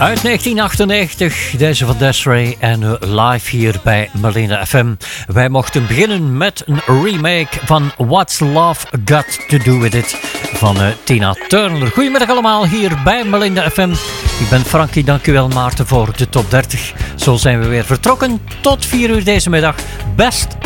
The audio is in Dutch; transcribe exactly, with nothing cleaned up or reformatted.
Uit negentien achtennegentig, deze van Des'ree en uh, live hier bij Melinda F M. Wij mochten beginnen met een remake van What's Love Got To Do With It van uh, Tina Turner. Goedemiddag allemaal hier bij Melinda F M. Ik ben Frankie, dankjewel Maarten voor de top dertig. Zo zijn we weer vertrokken tot vier uur deze middag. Best